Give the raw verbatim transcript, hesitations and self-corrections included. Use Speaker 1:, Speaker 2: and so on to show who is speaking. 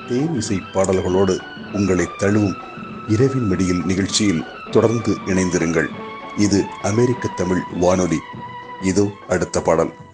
Speaker 1: தேன் இசை பாடல்களோடு உங்களை தழுவும் இரவின் மடியில் நிகழ்ச்சியில் தொடர்ந்து இணைந்திருங்கள். இது அமெரிக்க தமிழ் வானொலி. இதோ அடுத்த பாடல்.